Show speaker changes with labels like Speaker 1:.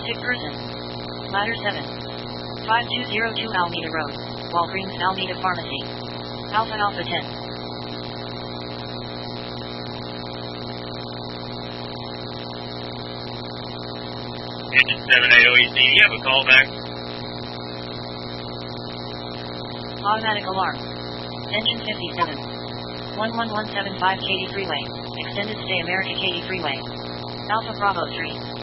Speaker 1: Sick person. Ladder 7. 5202 Alameda Road. Walgreens Alameda Pharmacy. Alpha Alpha 10.
Speaker 2: Engine 7 AOEC, you have a callback.
Speaker 1: Automatic alarm. Engine 57. 11175 Katy Freeway. Extended stay America Katy Freeway. Alpha Bravo 3.